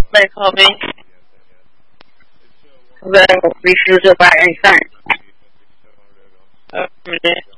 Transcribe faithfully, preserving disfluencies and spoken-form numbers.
They call me. Then refuse to buy anything.